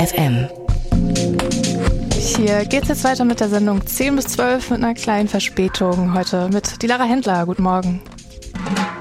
FM. Hier geht's jetzt weiter mit der Sendung 10 bis 12 mit einer kleinen Verspätung. Heute mit Dilara Händler. Guten Morgen.